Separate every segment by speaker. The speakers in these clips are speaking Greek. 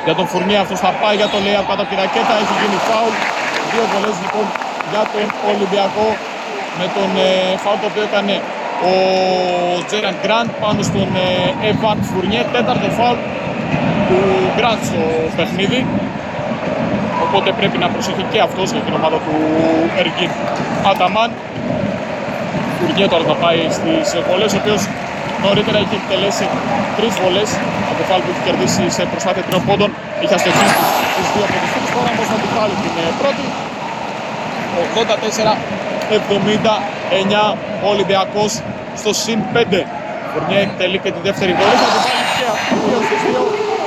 Speaker 1: για τον Φουρνιέ. Αυτός θα πάει για το layup κάτω από τη ρακέτα. Έχει γίνει φάουλ. 2 βολές λοιπόν για τον Ολυμπιακό, με τον φάουλ το οποίο έκανε ο Τζέραντ Γκραντ πάνω στον Εβάν Φουρνιέ. 4ο φάουλ του Γκραντ στο παιχνίδι. Οπότε πρέπει να προσέχει και αυτός για την ομάδα του Εργίν Αταμάν. Φουρνιέ τώρα θα πάει στις βολές, ο οποίος νωρίτερα είχε εκτελέσει 3 βολές από το φάουλ που έχει κερδίσει σε προσπάθεια 3 πόντων. Είχε αστοχίσει στις 2 από τις 3, τώρα όμως θα την βάλει την πρώτη. 84-79 ο Ολυμπιακός στο συν 5. Φουρνιέ εκτελεί και τη δεύτερη βολή, θα την βάλει και αυτή 2 στις 2.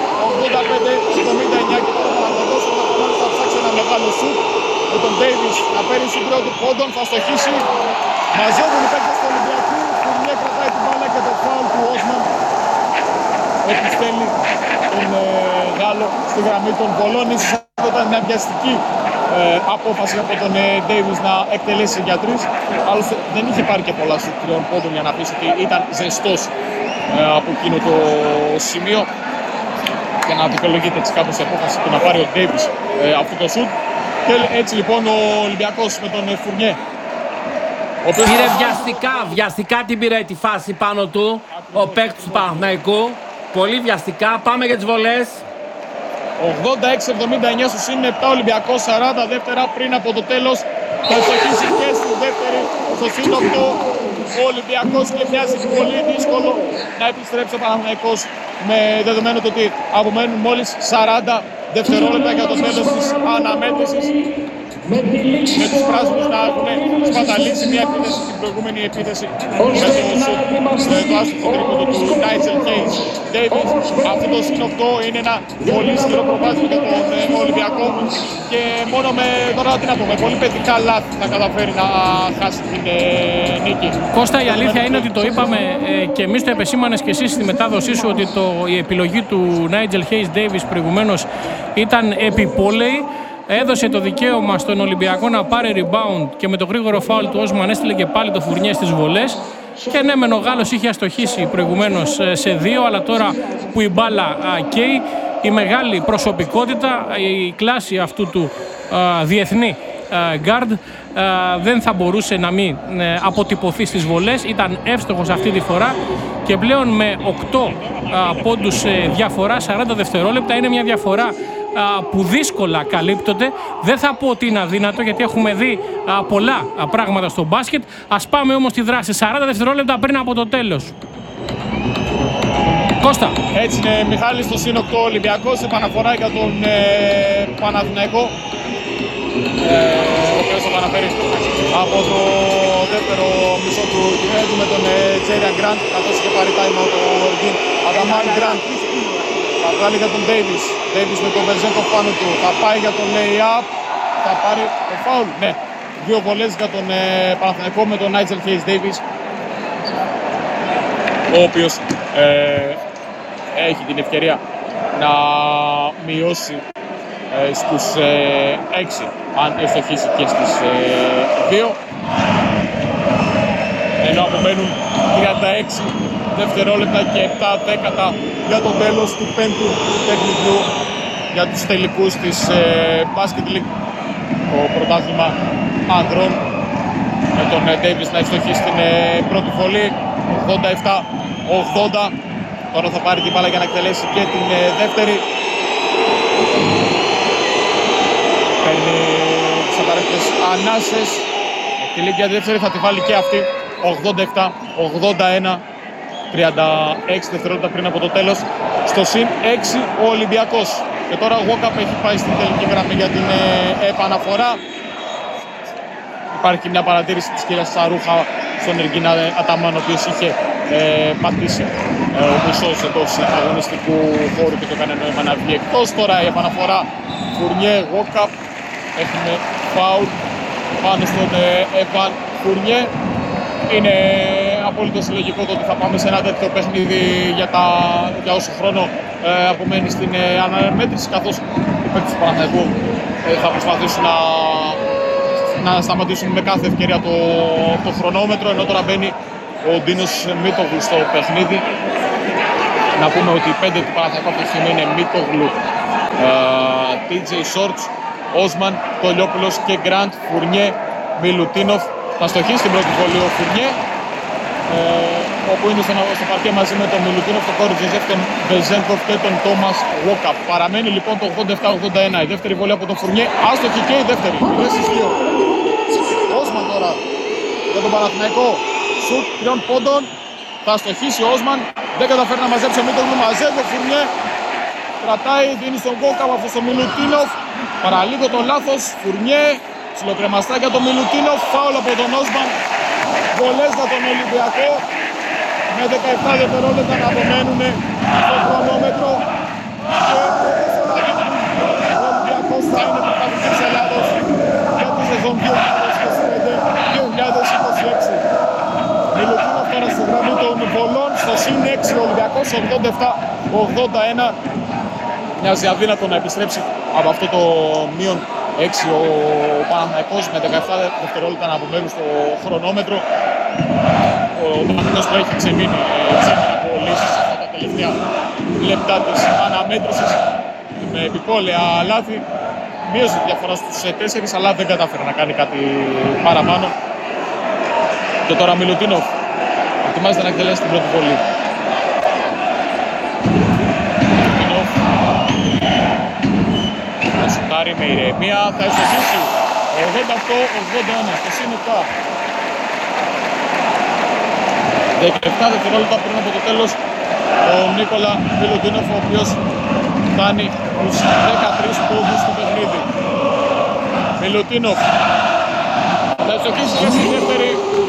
Speaker 1: 85-79 και τώρα θα ψάξει ένα μεγάλο σουτ με τον Ντέιβις να παίρνει συντρό του πόντων, θα στοχίσει. Μαζεύουν οι παίκτες του Ολυμπιακού. Φουρνιέ κρατάει την μπάλα και το φάουλ του Όσμαν έτσι στέλνει τον Γάλλο στη γραμμή των βολών. Ίσως αυτό ήταν μια βιαστική απόφαση από τον Ντέιβις να εκτελέσει για 3. Άλλωστε δεν είχε πάρει και πολλά σουτ 3 πόντων για να πεις ότι ήταν ζεστός από εκείνο το σημείο και να δικαιολογείται έτσι κάπως η απόφαση του να πάρει ο Ντέιβις αυτό το σουτ. Και έτσι λοιπόν ο Ολυμπιακός με τον Φουρνιέ.
Speaker 2: Πήρε βιαστικά την πήρε τη φάση πάνω του ο παίκτης του Παναθηναϊκού. Πολύ βιαστικά. Πάμε για τις βολές.
Speaker 1: 86-79 στο συν 7 Ολυμπιακός, 40 δεύτερα πριν από το τέλος. Θα στοχίσει και στη δεύτερη στο συν 8 ο Ολυμπιακός και μοιάζει πολύ δύσκολο να επιστρέψει ο Παναθηναϊκός, με δεδομένο το ότι απομένουν μόλις 40 δευτερόλεπτα για το τέλος της αναμέτρησης. Με τους πράσινους να έχουν σπαταλήσει μια επίθεση στην προηγούμενη επίθεση με το άστοχο τρίποντο του Νάιτζελ Χέις Ντέιβις. Αυτό το συν 8 είναι ένα πολύ σκληρό προβάδισμα για τον Ολυμπιακό και μόνο με, τώρα τι να πούμε, πολύ παιδικά λάθη θα καταφέρει να χάσει την νίκη.
Speaker 3: Κώστα, η αλήθεια είναι ότι το είπαμε και εμείς το επεσήμανες και εσείς στη μετάδοσή σου ότι η επιλογή του Νάιτζελ Χέις Ντέιβις προηγουμένως ήταν επιπόλαιη. Έδωσε το δικαίωμα στον Ολυμπιακό να πάρει rebound και με το γρήγορο φάουλ του Όσμαν έστειλε και πάλι το Φουρνιέ στις βολές. Και ναι, μεν ο Γάλλος είχε αστοχίσει προηγουμένως σε 2, αλλά τώρα που η μπάλα καίει, η μεγάλη προσωπικότητα, η κλάση αυτού του διεθνή guard δεν θα μπορούσε να μην αποτυπωθεί στις βολές. Ήταν εύστοχος αυτή τη φορά και πλέον με 8 πόντους διαφορά, 40 δευτερόλεπτα, είναι μια διαφορά που δύσκολα καλύπτονται. Δεν θα πω ότι είναι αδύνατο, γιατί έχουμε δει πολλά πράγματα στο μπάσκετ. Ας πάμε όμως στη δράση, 40 δευτερόλεπτα πριν από το τέλος. Κώστα.
Speaker 1: Έτσι είναι, Μιχάλη, στο συν 8 Ολυμπιακός, επαναφορά για τον Παναθηναϊκό, ο οποίος θα επαναφέρει από το δεύτερο μισό του κειμένου με τον Τζέραντ Γκραντ, καθώς είχε πάρει time out ο Εργίν Αταμάν. Γκραντ θα βγάλει για τον Ντέιβις. Ντέιβις με τον Βεζέκοφ πάνω του. Θα πάει για τον lay-up. Θα πάρει το foul. Ναι. 2 βολές για τον Παναθηναϊκό με τον Νάιτζελ Χέις Ντέιβις, ο οποίος έχει την ευκαιρία να μειώσει στους 6 αν ευστοχίσει και στις 2. Ενώ απομένουν 36 δευτερόλεπτα και 7 δέκατα για το τέλος του 5ου παιχνιδιού για τους τελικούς της Basket League, το πρωτάθλημα ανδρών, με τον Ντέιβις να ευστοχίσει στην πρώτη βολή. 87-80. Τώρα θα πάρει την μπάλα για να εκτελέσει και την δεύτερη. Παίρνει τις απαραίτητες ανάσες. Εκτελεί για τη δεύτερη, θα τη βάλει και αυτή. 87-81. 36 δευτερόλεπτα πριν από το τέλος. Στο συν 6 ο Ολυμπιακός. Και τώρα ο Walkup έχει πάει στην τελική γραμμή για την επαναφορά. Υπάρχει μια παρατήρηση της κυρίας Σαρούχα στον Εργίν Αταμάν, ο οποίος είχε πατήσει ο μισός εντός αγωνιστικού χώρου και το έκανε νόημα να βγει εκτός. Τώρα η επαναφορά Φουρνιέ, Walkup. Έχουμε φάουλ πάνω στον Εβάν Φουρνιέ. Είναι απόλυτος λογικό το ότι θα πάμε σε ένα τέτοιο παιχνίδι για όσο χρόνο απομένει στην αναμέτρηση, καθώς οι παίκτες του Παναθηναϊκού θα προσπαθήσουν να σταματήσουν με κάθε ευκαιρία το χρονόμετρο, ενώ τώρα μπαίνει ο Ντίνος Μίτογλου στο παιχνίδι. Να πούμε ότι οι 5 του Παναθηναϊκού αυτή τη στιγμή είναι Μίτογλου, TJ Shorts, Osman, Τολιόπουλος και Γκραντ, Φουρνιέ, Μιλουτίνοφ. Θα στοχίσει στην πρώτη βολή ο Φουρνιέ, όπου είναι στο παρκέ μαζί με τον Μιλουτίνοφ, τον Κόρι Τζοζέφ, τον Βεζένκοφ και τον Τόμας Βόκαπ. Παραμένει λοιπόν το 87-81. Η δεύτερη βολή από τον Φουρνιέ, άστοχη και η δεύτερη. 2-2. Όσμαν τώρα για τον Παναθηναϊκό. Σουτ 3 πόντων. Θα στοχίσει ο Όσμαν. Δεν καταφέρει να μαζέψει ο Μίτογλου. Μαζεύει ο Φουρνιέ. Κρατάει, δίνει στον Βόκαπ αυτό στο Μιλουτίνοφ. Παραλίγο το λάθος. Φουρνιέ. Ψιλοκρεμαστά για τον Μιλουτίνοφ. Φάουλ από τον Όσμαν. Βολές για τον Ολυμπιακό. Με 17 δευτερόλεπτα να απομένουν στο χρονόμετρο. Και ο Ολυμπιακός θα είναι πρωταθλητής της Ελλάδος για τη σεζόν 2025-2026. Μιλουτίνοφ τώρα στη γραμμή των βολών. Στο συν 6 ο Ολυμπιακός 87-81. Μοιάζει αδύνατο να επιστρέψει από αυτό το μείον 6 ο Παναθηναϊκός με 17 δευτερόλεπτα να απομένουν στο χρονόμετρο. Ο Παναθηναϊκός που έχει ξεμείνει από λύσεις αυτά τα τελευταία λεπτά της αναμέτρησης με επιπόλαια λάθη. Μείωσε τη διαφορά στους 4, αλλά δεν κατάφερε να κάνει κάτι παραπάνω. Και τώρα Μιλουτίνοφ ετοιμάζεται να εκτελέσει την πρώτη βολή. Μιλουτίνοφ θα σουτάρει με ηρεμία, θα εστοχίσει 88-81 στο συν 7. 17 δευτερόλεπτα πριν από το τέλος ο Νίκολα Μιλουτίνοφ, ο οποίος φτάνει τους 13 πόντους στο παιχνίδι. Μιλουτίνοφ θα εστοχίσει και στη δεύτερη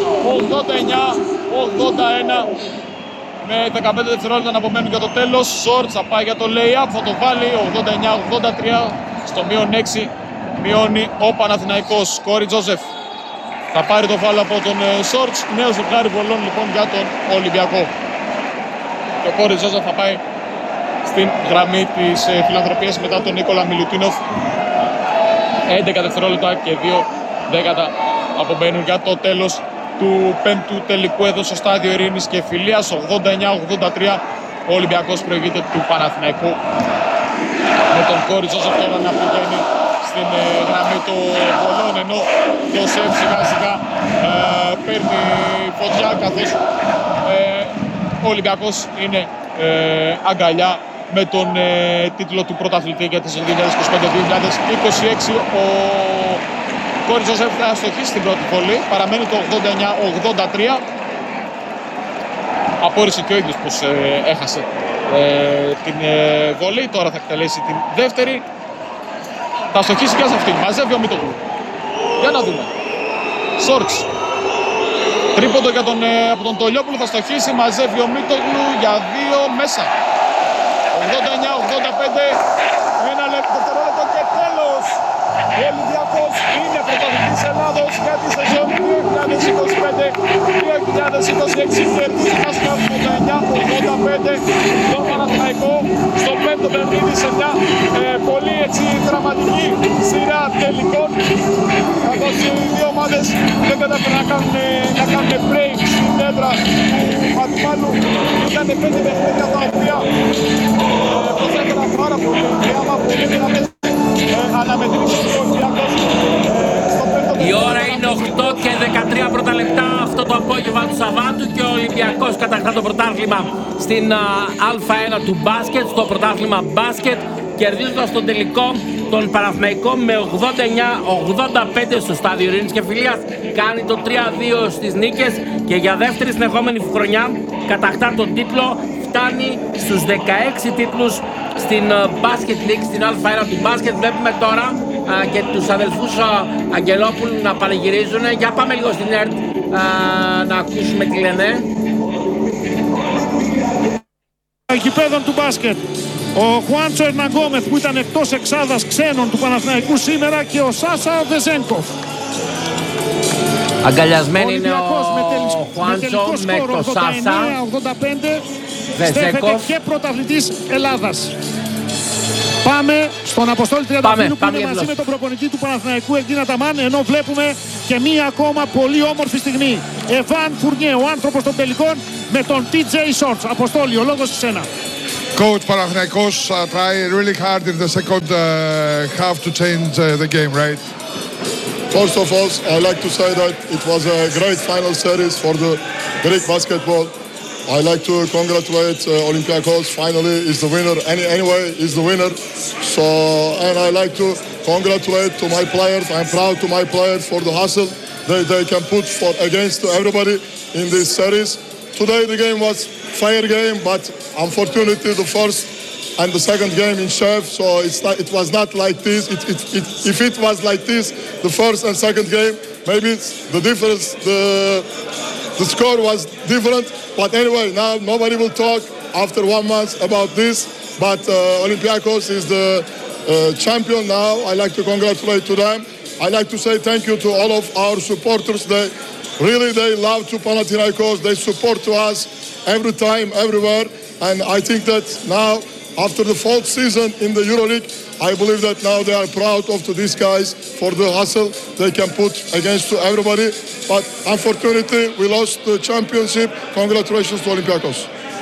Speaker 1: 89-81 με 15 δευτερόλεπτα να απομένουν για το τέλος. Σόρτς θα πάει για το lay-up, θα το βάλει 89-83 στο μείον 6. Μειώνει ο Παναθηναϊκός. Κόρι Τζόζεφ θα πάρει το φάουλ από τον Σόρτς. Νέο ζευγάρι βολών λοιπόν για τον Ολυμπιακό. Και ο Κόρι Τζόζεφ θα πάει στην γραμμή της φιλανθρωπίας μετά τον Νίκολα Μιλουτίνοφ. 11 δευτερόλεπτα και 2 δέκατα απομένουν για το τέλος του πέμπτου τελικού εδώ στο στάδιο Ειρήνης και Φιλίας. 89-83 ο Ολυμπιακός προηγείται του Παναθηναϊκού, με τον Κόρι Τζόζεφ τώρα να πηγαίνει στην γραμμή των βολών, ενώ το ΣΕΦ σιγά σιγά παίρνει φωτιά, καθώς ο Ολυμπιακός είναι αγκαλιά με τον τίτλο του πρωταθλητή για τη σεζόν 2025-2026. Ο Κόρι Τζόζεφ θα αστοχίσει στην πρώτη βολή, παραμένει το 89-83. Απόρρισε και ο ίδιος πως έχασε την βολή, τώρα θα εκτελέσει την δεύτερη. Θα αστοχίσει και σε αυτήν, μαζεύει ο Μίτογλου. Για να δούμε. Σόρτς. Τρίποντο για από τον Τολιόπουλο, θα στοχίσει, μαζεύει ο Μίτογλου για 2 μέσα. 89-85, ένα δευτερόλεπτο και τέλος. Ο Ολυμπιακός είναι πρωταθλητής Ελλάδος για τη σεζόν 2025-2026. Κερδίζει μας 89-85 το Παναθηναϊκό στο πέμπτο παιχνίδι σε μια πολύ έτσι δραματική σειρά τελικών, καθώς οι δύο ομάδες δεν καταφέρουν να κάνουν break στην έδρα του αντιπάλου. Ήταν 5 παιχνίδια τα οποία προσέφεραν πάρα πολύ διάμα, πολύ δυνατές αναμετρήσεις του Ολυμπιακός.
Speaker 2: Η ώρα είναι 8 και 13 πρώτα λεπτά αυτό το απόγευμα του Σαββάτου και ο Ολυμπιακός κατακτά το πρωτάθλημα στην Α1 του μπάσκετ, στο πρωτάθλημα μπάσκετ, κερδίζοντας τον τελικό τον Παναθηναϊκό με 89-85 στο στάδιο Ειρήνης και Φιλίας. Κάνει το 3-2 στις νίκες και για δεύτερη συνεχόμενη χρονιά κατακτά τον τίτλο. Φτάνει στους 16 τίτλους στην Basket League, στην Α1 του μπάσκετ. Βλέπουμε τώρα και τους αδελφούς Αγγελόπουλου να πανηγυρίζουν. Για πάμε λίγο στην ΕΡΤ να ακούσουμε τι λένε.
Speaker 4: Γηπέδων του μπάσκετ. Ο Χουάντσο Ερναγκόμεθ που ήταν εκτός εξάδας ξένων του Παναθηναϊκού σήμερα και ο Σάσα Βεζένκοφ.
Speaker 2: Αγκαλιασμένοι είναι ο Χουάντσο με το Σάσα
Speaker 4: Βεζένκοφ και πρωταθλητής Ελλάδας. Πάμε στον Αποστόλη Τριανταφύλου που είναι μαζί με τον προπονητή του Παναθηναϊκού Εγγίνα Ταμάν, ενώ βλέπουμε και μία ακόμα πολύ όμορφη στιγμή. Εβάν Φουρνιέ, ο άνθρωπος των τελικών, με τον TJ Shorts. Αποστόλη, ο λόγος σε σένα.
Speaker 5: Coach, Panathinaikos tried really hard in the second half to change the game, right?
Speaker 6: First of all, I like to say that it was a great final series for the Greek basketball. I like to congratulate Olympiacos. Finally, is the winner. Anyway, is the winner. So, and I like to congratulate to my players. I'm proud to my players for the hustle they can put for against everybody in this series. Today the game was fair game, but unfortunately the first and the second game in Chef, so it was not like this. If it was like this, the first and second game, maybe the difference, the score was different. But anyway, now nobody will talk after 1 month about this. But Olympiacos is the champion now. I like to congratulate to them. I like to say thank you to all of our supporters. They love to Panathinaikos. They support to us every time, everywhere. And I think that now, after the fourth season in the EuroLeague, I believe that now they are proud of these guys for the hustle they can put against to everybody. But unfortunately, we lost the championship. Congratulations to Olympiacos.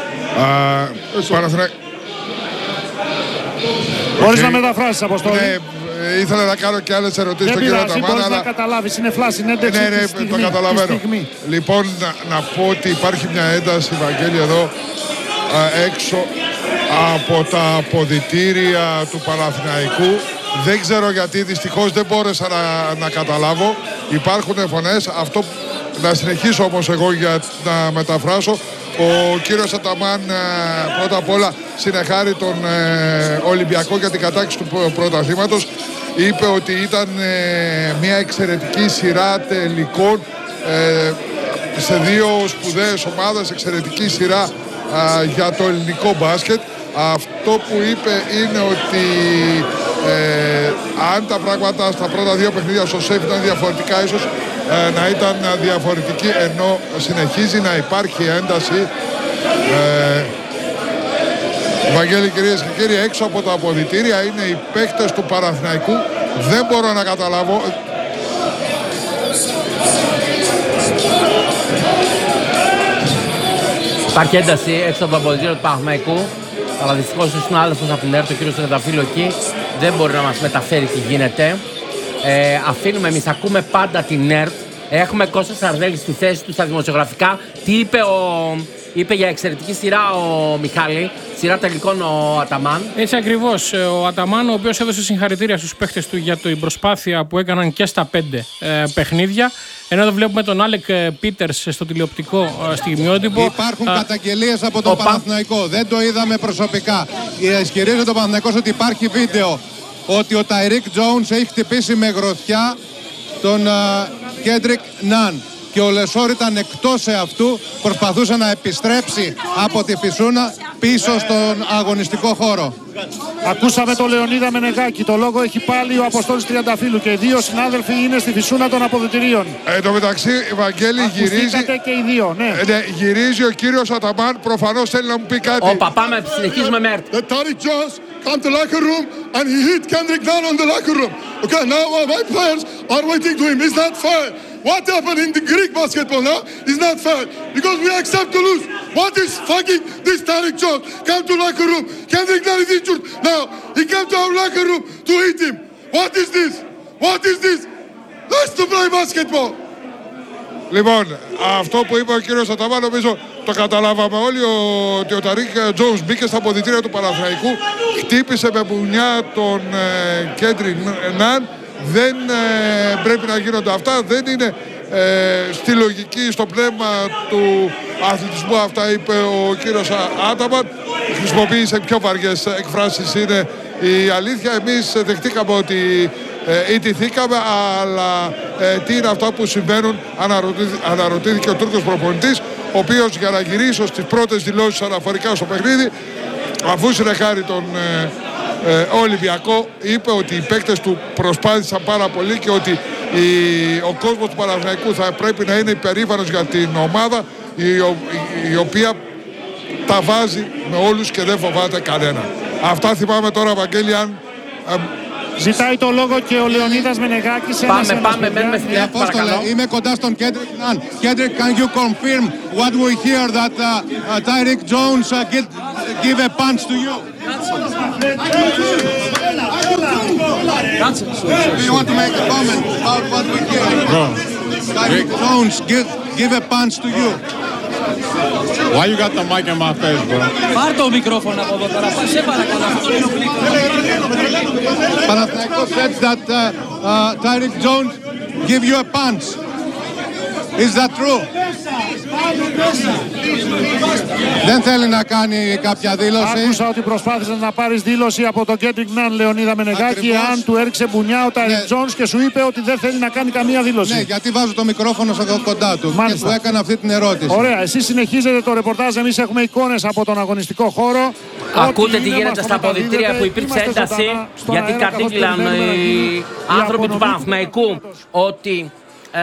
Speaker 4: Μπορείς να μεταφράσεις, Αποστόλη.
Speaker 5: Ήθελα να κάνω και άλλες ερωτήσεις στον κύριο Αταμάν.
Speaker 4: Μπορείς να καταλάβεις, είναι φλάση συνέντευξη
Speaker 5: το καταλαβαίνω. Λοιπόν, να πω ότι υπάρχει μια ένταση, Βαγγέλη, εδώ έξω από τα αποδυτήρια του Παναθηναϊκού. Δεν ξέρω γιατί, δυστυχώς δεν μπόρεσα να καταλάβω. Υπάρχουν φωνές. Αυτό να συνεχίσω όμως εγώ για να μεταφράσω. Ο κύριος Αταμάν πρώτα απ' όλα συνεχάρει τον Ολυμπιακό για την κατάκτηση του πρωταθλήματος. Είπε ότι ήταν μια εξαιρετική σειρά τελικών σε δύο σπουδαίες ομάδες, εξαιρετική σειρά για το ελληνικό μπάσκετ. Αυτό που είπε είναι ότι αν τα πράγματα στα πρώτα δύο παιχνίδια στο ΣΕΦ ήταν διαφορετικά, ίσως να ήταν διαφορετική, ενώ συνεχίζει να υπάρχει ένταση. Βαγγέλη, κυρίες και κύριοι, έξω από τα αποδυτήρια είναι οι παίκτες του Παναθηναϊκού. Δεν μπορώ να καταλάβω.
Speaker 2: Υπάρχει ένταση έξω από το αποδυτήριο του Παναθηναϊκού, αλλά δυστυχώς ο συνάδελφος από την ΕΡΤ, ο κ. Τρενταφύλλου, εκεί δεν μπορεί να μας μεταφέρει τι γίνεται. Αφήνουμε, εμείς ακούμε πάντα την ΕΡΤ. Έχουμε Κώστα Σαρδέλη στη θέση του στα δημοσιογραφικά. Τι είπε για εξαιρετική σειρά ο Μιχάλη, σειρά τελικών ο Αταμάν.
Speaker 3: Έτσι ακριβώς. Ο Αταμάν, ο οποίος έδωσε συγχαρητήρια στους παίχτες του για την προσπάθεια που έκαναν και στα 5 παιχνίδια. Ενώ εδώ βλέπουμε τον Άλεκ Πίτερς στο τηλεοπτικό στιγμιότυπο.
Speaker 7: Υπάρχουν καταγγελίες από τον Παναθηναϊκό. Δεν το είδαμε προσωπικά. Ισχυρίζεται ο Παναθηναϊκός ότι υπάρχει βίντεο ότι ο Ταϊρίκ Τζόουνς έχει χτυπήσει με γροθιά τον Κέντρικ Ναν. Και ο Λεσόρ ήταν εκτός αυτού, προσπαθούσε να επιστρέψει από τη φυσούνα πίσω στον αγωνιστικό χώρο.
Speaker 4: Ακούσαμε τον Λεωνίδα Μενεγάκη. Το λόγο έχει πάλι ο Αποστόλης Τριανταφύλλου και οι δύο συνάδελφοι είναι στη φυσούνα των αποδυτηρίων.
Speaker 5: Εν τω μεταξύ, Βαγγέλη, γυρίζει.
Speaker 4: Και οι δύο, ναι.
Speaker 5: Γυρίζει ο κύριος Αταμάν, προφανώς θέλει να μου πει κάτι.
Speaker 2: Πάμε, συνεχίζουμε με ΕΡΤ.
Speaker 6: Come to locker room and he hit Kendrick Nunn on the locker room. Okay, now my players are waiting to him. It's not fair. What happened in the Greek basketball now is not fair because we accept to lose. What is fucking this Tariq Jones? Come to locker room. Kendrick Nunn is injured. Now he came to our locker room to hit him. What is this? What is this? Let's to play basketball.
Speaker 5: Λοιπόν, αυτό που είπε ο κύριος Αταμάν, νομίζω το καταλάβαμε όλοι, ότι ο Ταρίκ Τζόουνς μπήκε στα αποδυτήρια του Παναθηναϊκού, χτύπησε με μπουνιά τον Κέντρικ Ναν. Δεν πρέπει να γίνονται αυτά, δεν είναι στη λογική, στο πνεύμα του αθλητισμού. Αυτά είπε ο κύριος Άταμαν. Χρησιμοποίησε πιο βαριές εκφράσεις, είναι η αλήθεια. Εμείς δεχτήκαμε ότι ιτηθήκαμε, αλλά τι είναι αυτά που συμβαίνουν, αναρωτήθηκε ο Τούρκος προπονητής, ο οποίος για να γυρίσω στις πρώτες δηλώσεις αναφορικά στο παιχνίδι, αφού συνεχάρει τον Ολυμπιακό, είπε ότι οι παίκτες του προσπάθησαν πάρα πολύ και ότι ο κόσμος του Παναθηναϊκού θα πρέπει να είναι υπερήφανος για την ομάδα, η οποία τα βάζει με όλους και δεν φοβάται κανένα. Αυτά θυμάμαι τώρα, Βαγγέλη, αν
Speaker 4: ζητάει το λόγο και ο Λεωνίδας Μενεγάκης.
Speaker 2: Πάμε, μένουμε στην ΕΡΤ, παρακαλώ.
Speaker 7: Είμαι κοντά στον Κέντρικ Ναν. Κέντρικ, can you confirm what we hear that Tariq Jones give a punch to you. Do you want to make a comment about what we hear? Tyreek Jones, give a punch to you.
Speaker 8: Why you got the mic in my face, bro?
Speaker 9: Πάρ' το μικρόφωνο από εδώ πέρα, σε παρακαλώ.
Speaker 7: Panathinaikos said that Tyreek Jones give you a punch. Is that true? Δεν θέλει να κάνει κάποια δήλωση.
Speaker 4: Άκουσα ότι προσπάθησες να πάρεις δήλωση από τον Κέντρικ Ναν, Λεωνίδα Μενεγάκη, αν του έριξε μπουνιά ο Τάιρικ Τζόνς και σου είπε ότι δεν θέλει να κάνει καμία δήλωση.
Speaker 7: Ναι, γιατί βάζω το μικρόφωνο κοντά του.
Speaker 4: Μάλιστα.
Speaker 7: Και του έκανα αυτή την ερώτηση.
Speaker 4: Ωραία, εσείς συνεχίζετε το ρεπορτάζ, εμείς έχουμε εικόνες από τον αγωνιστικό χώρο.
Speaker 2: Ακούτε τι γίνεται στα αποδυτήρια που υπήρξε ένταση, γιατί κατήγγυλαν οι άνθρωποι του Παναθηναϊκού ότι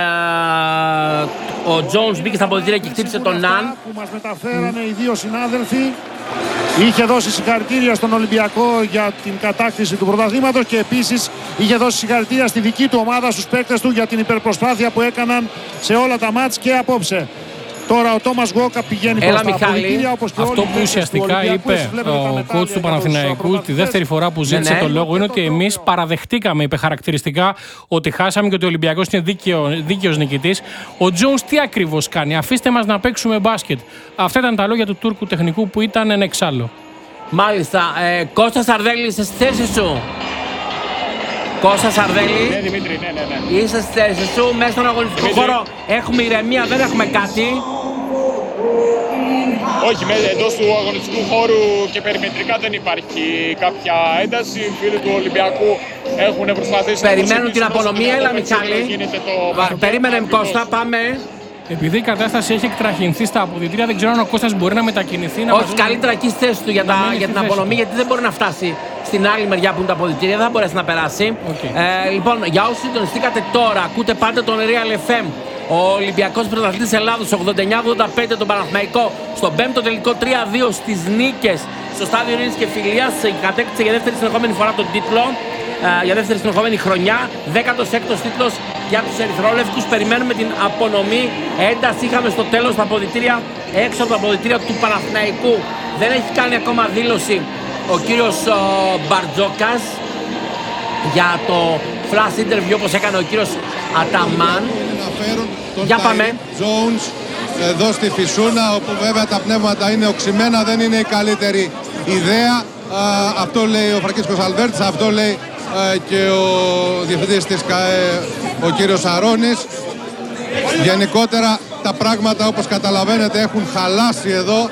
Speaker 2: ο Τζόνς μπήκε στα αποδυτήρια και χτύπησε τον Ναν.
Speaker 4: Που μας μεταφέρανε οι δύο συνάδελφοι. Είχε δώσει συγχαρητήρια στον Ολυμπιακό για την κατάκτηση του πρωταθλήματος και επίσης είχε δώσει συγχαρητήρια στη δική του ομάδα, στους παίκτες του, για την υπερπροσπάθεια που έκαναν σε όλα τα μάτς και απόψε. Τώρα ο Τόμας Γκόκα πηγαίνει προς τα αποδυτήρια, όπως και
Speaker 3: αυτό
Speaker 4: όλοι
Speaker 3: που ουσιαστικά είπε ο coach του Παναθηναϊκού τη δεύτερη φορά που ζήτησε το λόγο είναι ότι εμείς παραδεχτήκαμε, είπε χαρακτηριστικά, ότι χάσαμε και ότι ο Ολυμπιακός είναι δίκαιος νικητής. Ο Τζόνς τι ακριβώς κάνει? Αφήστε μας να παίξουμε μπάσκετ. Αυτά ήταν τα λόγια του Τούρκου τεχνικού που ήταν εν εξάλλου.
Speaker 2: Μάλιστα. Κώστα Σαρδέλη, είσαι στη θέση σου? Κώστα Σαρδέλη.
Speaker 1: Ναι, Δημήτρη, ναι.
Speaker 2: Είσαι στη θέση σου, μέσα στον αγωνιστικό χώρο. Έχουμε ηρεμία, δεν έχουμε κάτι.
Speaker 1: Όχι, εντός του αγωνιστικού χώρου και περιμετρικά δεν υπάρχει κάποια ένταση. Οι φίλοι του Ολυμπιακού έχουν προσπαθήσει.
Speaker 2: Περιμένουν την απονομή, έλα Μιχάλη. Περίμενε Κώστα, πάμε.
Speaker 3: Επειδή η κατάσταση έχει εκτραχυνθεί στα αποδυτήρια, δεν ξέρω αν ο Κώστας μπορεί να μετακινηθεί.
Speaker 2: Όχι, καλύτερα εκεί στη θέση του για την απονομή, γιατί δεν μπορεί να φτάσει στην άλλη μεριά που είναι τα αποδυτήρια, δεν θα μπορέσει να περάσει. Λοιπόν, για όσους συντονιστήκατε τώρα, ακούτε πάντα τον Real FM. Ο Ολυμπιακός πρωταθλητής Ελλάδος 89-85 τον Παναθηναϊκό στον 5ο τελικό 3-2 στις νίκες στο στάδιο Ειρήνης και Φιλίας. Κατέκτησε για δεύτερη συνεχόμενη φορά τον τίτλο, για δεύτερη συνεχόμενη χρονιά. 16ος τίτλος για τους ερυθρόλευκους. Περιμένουμε την απονομή. Ένταση είχαμε στο τέλος τα αποδυτήρια, έξω από τα αποδυτήρια του Παναθηναϊκού. Δεν έχει κάνει ακόμα δήλωση ο κύριος Μπαρτζόκας για το flash interview όπως έκανε ο κύριος Αταμάν. Για πάμε.
Speaker 7: Jones εδώ στη Φυσούνα, όπου βέβαια τα πνεύματα είναι οξυμένα, δεν είναι η καλύτερη ιδέα. Αυτό λέει ο Φραγκίσκος Αλβέρτης, αυτό λέει και ο διευθυντής της ΚΑΕ, ο κύριος Αρώνης. Γενικότερα τα πράγματα, όπως καταλαβαίνετε, έχουν χαλάσει εδώ,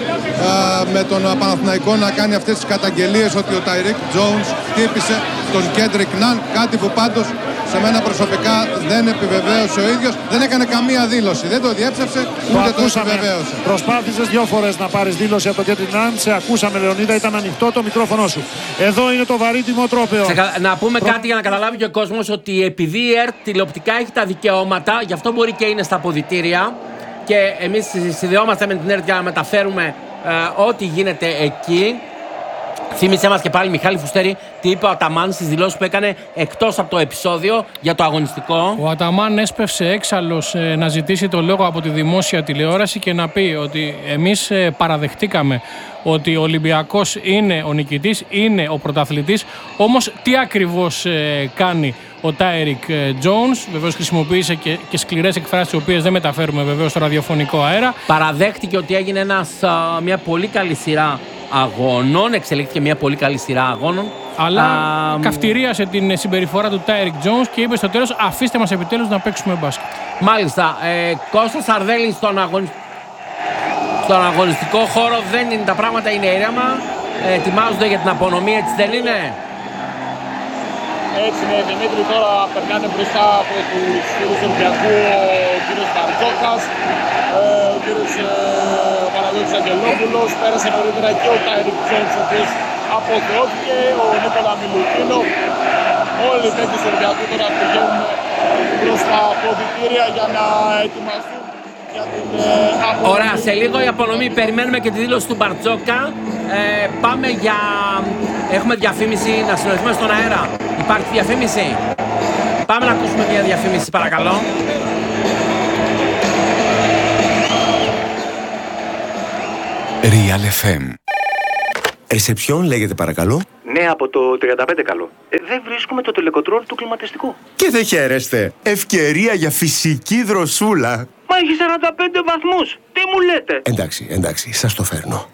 Speaker 7: με τον Παναθηναϊκό να κάνει αυτές τις καταγγελίες ότι ο Τάιρικ Τζόνς χτύπησε τον Κέντρικ Ναν, κάτι που πάντως σε μένα προσωπικά δεν επιβεβαίωσε ο ίδιος. Δεν έκανε καμία δήλωση, δεν το διέψευσε, ούτε το επιβεβαίωσε.
Speaker 4: Προσπάθησες 2 φορές να πάρεις δήλωση από τον Κέντρικ Ναν, σε ακούσαμε Λεωνίδα, ήταν ανοιχτό το μικρόφωνο σου. Εδώ είναι το βαρύτιμο τρόπαιο.
Speaker 2: Να πούμε κάτι για να καταλάβει και ο κόσμος, ότι επειδή η ΕΡΤ τηλεοπτικά έχει τα δικαιώματα, γι' αυτό μπορεί και είναι στα αποδυτήρια και εμείς συνδεόμαστε με την ΕΡΤ για να μεταφέρουμε ό,τι γίνεται εκεί. Θύμισε μας και πάλι, Μιχάλη Φουστέρη, τι είπε ο Αταμάν στις δηλώσεις που έκανε εκτός από το επεισόδιο για το αγωνιστικό.
Speaker 3: Ο Αταμάν έσπευσε έξαλλος να ζητήσει το λόγο από τη δημόσια τηλεόραση και να πει ότι εμείς παραδεχτήκαμε ότι ο Ολυμπιακός είναι ο νικητής, είναι ο πρωταθλητής. Όμως τι ακριβώς κάνει ο Τάιρικ Τζόνς? Βεβαίως χρησιμοποίησε και σκληρές εκφράσεις, τις οποίες δεν μεταφέρουμε βεβαίως στο ραδιοφωνικό αέρα.
Speaker 2: Παραδέχτηκε ότι έγινε μια πολύ καλή σειρά αγώνων, εξελίχθηκε μια πολύ καλή σειρά αγώνων.
Speaker 3: Αλλά καυτηρίασε την συμπεριφορά του Τάιρικ Τζόνς και είπε στο τέλος, αφήστε μας επιτέλους να παίξουμε μπάσκετ.
Speaker 2: Μάλιστα. Κώστα Σαρδέλη στον αγωνιστικό χώρο δεν είναι τα πράγματα, είναι ήρεμα. Ετοιμάζονται για την απονομή, έτσι δεν είναι?
Speaker 1: Έτσι είναι, Δημήτρη, τώρα περνάνε μπροστά από τους φίλους του Ολυμπιακού ο κύριος Μπαρτζόκας, ο κύριος Παναγιώτης Αγγελόπουλος, πέρασε νωρίτερα και ο Τάιρικ Τζόνς, ο οποίος αποθεώθηκε, ο Νίκολα Μιλουτίνο. Όλοι οι παίκτες του Ολυμπιακού τώρα πηγαίνουν προς τα αποδυτήρια για να ετοιμαστούν για την απονομή.
Speaker 2: Ωραία, σε λίγο η απονομή, περιμένουμε και τη δήλωση του Μπαρτζόκα. Πάμε για... Έχουμε διαφήμιση, να συνοηθούμε στον αέρα. Υπάρχει διαφήμιση? Πάμε να ακούσουμε μια διαφήμιση, παρακαλώ.
Speaker 10: Real FM Ρεσεψιόν λέγεται παρακαλώ.
Speaker 11: Ναι, από το 35 καλό. Δεν βρίσκουμε το τελεκοτρόλ του κλιματιστικού.
Speaker 10: Και δεν χαίρεστε. Ευκαιρία για φυσική δροσούλα.
Speaker 11: Μα έχει 45 βαθμούς. Τι μου λέτε?
Speaker 10: Εντάξει, σας το φέρνω.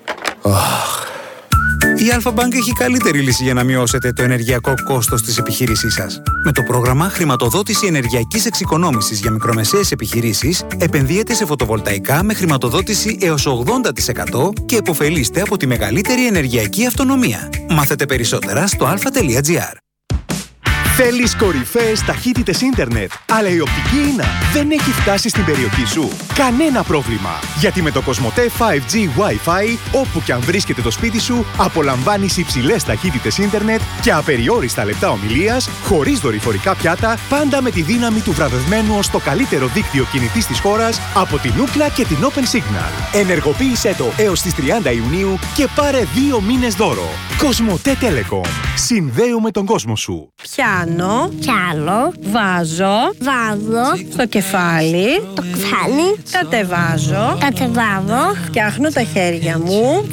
Speaker 10: Η Alpha-Bank έχει καλύτερη λύση για να μειώσετε το ενεργειακό κόστος της επιχείρησής σας. Με το πρόγραμμα Χρηματοδότηση Ενεργειακής Εξοικονόμησης για μικρομεσαίες επιχειρήσεις, επενδύετε σε φωτοβολταϊκά με χρηματοδότηση έως 80% και επωφελείστε από τη μεγαλύτερη ενεργειακή αυτονομία. Μάθετε περισσότερα στο alpha.gr.
Speaker 12: Θέλεις κορυφαίες ταχύτητες ίντερνετ, αλλά η οπτική ίνα δεν έχει φτάσει στην περιοχή σου? Κανένα πρόβλημα! Γιατί με το Cosmote 5G Wi-Fi, όπου και αν βρίσκεται το σπίτι σου, απολαμβάνεις υψηλές ταχύτητες ίντερνετ και απεριόριστα λεπτά ομιλίας, χωρίς δορυφορικά πιάτα, πάντα με τη δύναμη του βραβευμένου ως το καλύτερο δίκτυο κινητής της χώρας από την Ookla και την Open Signal. Ενεργοποίησέ το έως τις 30 Ιουνίου και πάρε 2 μήνες δώρο. Cosmote Telecom. Συνδέουμε τον κόσμο σου.
Speaker 13: Πιάνω, βάζω στο κεφάλι, κατεβάζω, φτιάχνω τα χέρια μου,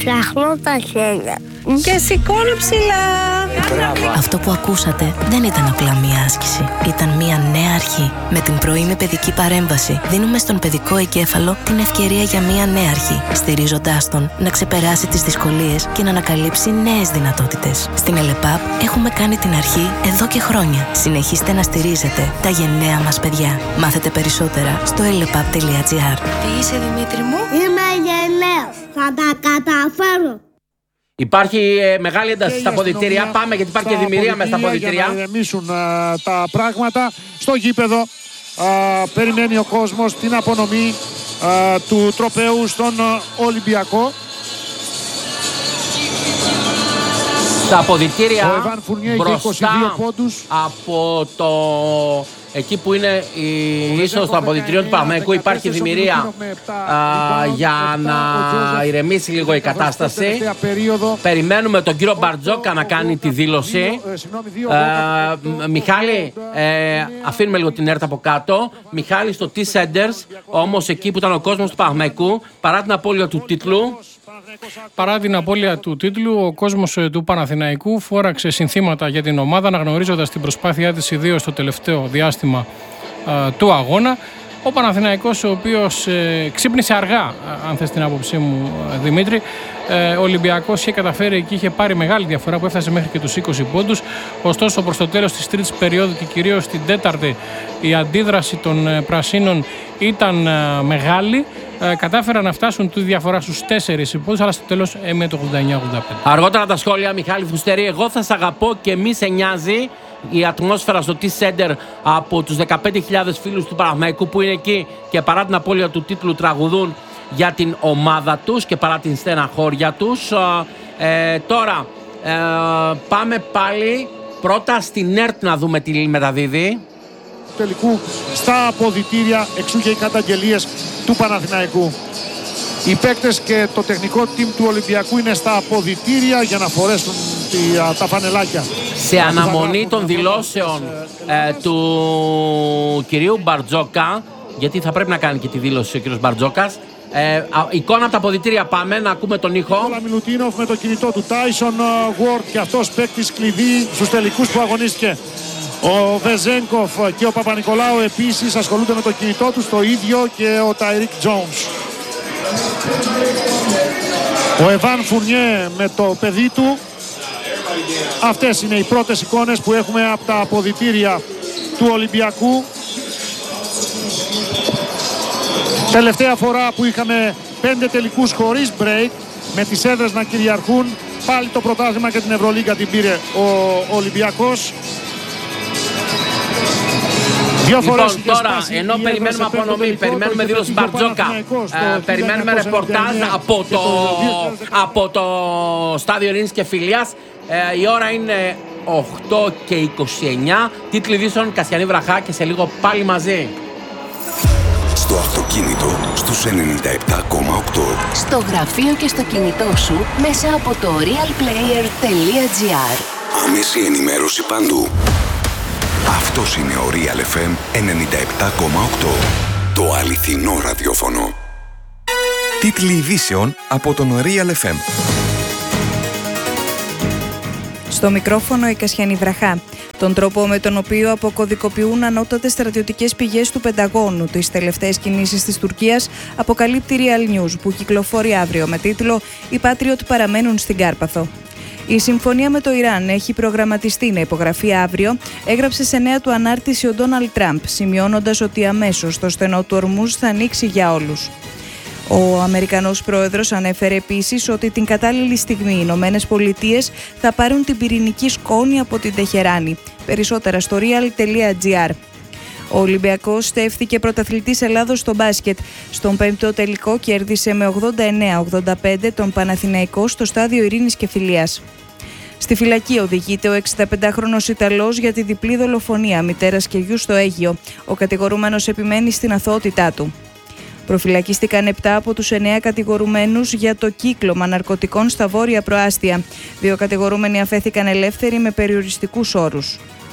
Speaker 13: και σηκώνω ψηλά.
Speaker 14: Αυτό που ακούσατε δεν ήταν απλά μία άσκηση. Ήταν μία νέα αρχή. Με την πρωινή παιδική παρέμβαση δίνουμε στον παιδικό εγκέφαλο την ευκαιρία για μία νέα αρχή, στηρίζοντάς τον να ξεπεράσει τις δυσκολίες και να ανακαλύψει νέες δυνατότητες. Στην ΕΛΕΠΑΠ έχουμε κάνει την αρχή εδώ και χρόνια. Συνεχίστε να στηρίζετε τα γενναία μας παιδιά. Μάθετε περισσότερα στο elepap.gr.
Speaker 15: Τι είσαι, Δημήτρη μου? Είμαι γενναίος. Θα τα καταφέρω.
Speaker 2: Υπάρχει μεγάλη ένταση στα αποδυτήρια. Πάμε, γιατί υπάρχει και δημιουργία μέσα στα αποδυτήρια.
Speaker 4: Για να ηρεμήσουν τα πράγματα. Στο γήπεδο περιμένει ο κόσμος την απονομή του τροπαίου στον Ολυμπιακό.
Speaker 2: Στα αποδυτήρια
Speaker 4: μπροστά
Speaker 2: από το... Εκεί που είναι η είσοδος των αποδυτηρίων του Παναθηναϊκού υπάρχει δημιουργία για να ηρεμήσει λίγο η κατάσταση. Περιμένουμε τον κύριο Μπαρτζόκα να κάνει τη δήλωση. Μιχάλη, αφήνουμε λίγο την έρτα από κάτω. Μιχάλη, στο T-Centers, όμως εκεί που ήταν ο κόσμος του Παναθηναϊκού, παρά την απώλεια του τίτλου,
Speaker 3: παρά την απώλεια του τίτλου, ο κόσμος του Παναθηναϊκού φόραξε συνθήματα για την ομάδα, αναγνωρίζοντας την προσπάθειά της ιδίως στο τελευταίο διάστημα του αγώνα. Ο Παναθηναϊκός, ο οποίος ξύπνησε αργά, αν θες την άποψή μου, Δημήτρη. Ο Ολυμπιακός είχε καταφέρει και είχε πάρει μεγάλη διαφορά που έφτασε μέχρι και τους 20 πόντους. Ωστόσο, προς το τέλος της τρίτης περίοδου και κυρίως την τέταρτη, η αντίδραση των πρασίνων ήταν μεγάλη. Κατάφεραν να φτάσουν τη διαφορά στους 4 πόντους, αλλά στο τέλος έμεινε το 89-85.
Speaker 2: Αργότερα τα σχόλια, Μιχάλη Φουστερή. Εγώ θα σ' αγαπώ και μη σε νοιάζει. Η ατμόσφαιρα στο T-Center από τους 15.000 φίλους του Παναθηναϊκού που είναι εκεί και παρά την απώλεια του τίτλου τραγουδούν για την ομάδα τους και παρά την στεναχώρια τους. Τώρα πάμε πάλι πρώτα στην ΕΡΤ να δούμε τι μεταδίδει.
Speaker 4: Τελικού στα αποδυτήρια, εξού και οι καταγγελίες του Παναθηναϊκού. Οι παίκτες και το τεχνικό team του Ολυμπιακού είναι στα αποδυτήρια για να φορέσουν τα φανελάκια.
Speaker 2: Σε αναμονή των δηλώσεων του κυρίου Μπαρτζόκα, γιατί θα πρέπει να κάνει και τη δήλωση ο κύριος Μπαρτζόκας. Εικόνα από τα αποδυτήρια, πάμε να ακούμε τον ήχο.
Speaker 4: Ο Μιλουτίνοφ με το κινητό του, Τάισον Γουόρτ και αυτός παίκτης κλειδί στους τελικούς που αγωνίστηκε. Ο Βεζένκοφ και ο Παπα-Νικολάου επίσης ασχολούνται με το κινητό τους, το ίδιο και ο Τάιρικ Τζόουνς. Ο Εβάν Φουρνιέ με το παιδί του. Αυτές είναι οι πρώτες εικόνες που έχουμε από τα αποδυτήρια του Ολυμπιακού. Τελευταία φορά που είχαμε 5 τελικούς χωρίς break, με τις έδρες να κυριαρχούν, πάλι το πρωτάθλημα και την Ευρωλίγκα την πήρε ο Ολυμπιακός.
Speaker 2: Λοιπόν, τώρα, ενώ περιμένουμε απονομή, περιμένουμε δήλωση Μπαρτζόκα, περιμένουμε ρεπορτάζ από το στάδιο Ειρήνης και Φιλίας. Η ώρα είναι 8:29. Τίτλοι ειδήσεων Κασιανή Βραχά και σε λίγο πάλι μαζί.
Speaker 16: Στο αυτοκίνητο στους 97,8.
Speaker 14: Στο γραφείο και στο κινητό σου μέσα από το realplayer.gr.
Speaker 16: Άμεση ενημέρωση παντού. Αυτός είναι ο Real FM 97,8. Το αληθινό ραδιόφωνο.
Speaker 12: Τίτλοι ειδήσεων από τον Real FM.
Speaker 17: Στο μικρόφωνο η Κασιανή Βραχά. Τον τρόπο με τον οποίο αποκωδικοποιούν ανώτατες στρατιωτικές πηγές του Πενταγώνου τις τελευταίες κινήσεις της Τουρκίας αποκαλύπτει Real News, που κυκλοφορεί αύριο με τίτλο «Οι Patriot παραμένουν στην Κάρπαθο». Η συμφωνία με το Ιράν έχει προγραμματιστεί να υπογραφεί αύριο, έγραψε σε νέα του ανάρτηση ο Ντόναλντ Τραμπ, σημειώνοντας ότι αμέσως το στενό του Ορμούζ θα ανοίξει για όλους. Ο Αμερικανός πρόεδρος ανέφερε επίσης ότι την κατάλληλη στιγμή οι Ηνωμένες Πολιτείες θα πάρουν την πυρηνική σκόνη από την Τεχεράνη. Περισσότερα στο real.gr. Ο Ολυμπιακός στέφθηκε πρωταθλητής Ελλάδος στο μπάσκετ. Στον πέμπτο τελικό κέρδισε με 89-85 τον Παναθηναϊκό στο στάδιο Ειρήνης και Φιλίας. Στη φυλακή οδηγείται ο 65χρονος Ιταλός για τη διπλή δολοφονία μητέρας και γιου στο Αίγυο. Ο κατηγορούμενος επιμένει στην αθωότητά του. Προφυλακίστηκαν 7 από τους 9 κατηγορουμένους για το κύκλωμα ναρκωτικών στα βόρεια προάστια. 2 κατηγορούμενοι αφέθηκαν ελεύθεροι με περιοριστικούς όρους.